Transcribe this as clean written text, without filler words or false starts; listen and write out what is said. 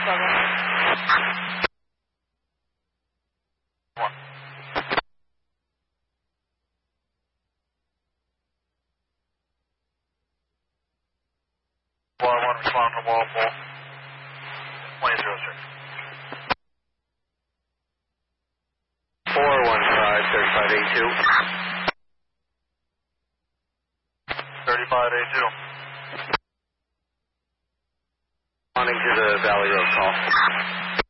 1 respond to Walpole. 2006. 415, 3582. 3582. Responding to the Valley Road call.